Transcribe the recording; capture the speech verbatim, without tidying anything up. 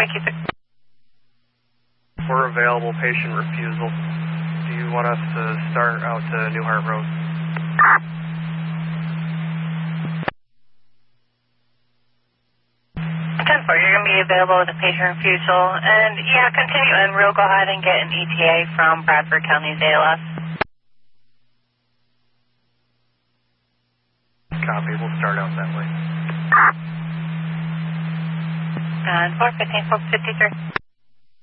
Thank you, sir. For available patient refusal, do you want us to start out to New Hart Road? ten four, you're going to be available with a patient refusal. And yeah, continue, and we'll go ahead and get an E T A from Bradford County's A L S. Copy, we'll start out that way. And four fifteen, four fifty-three.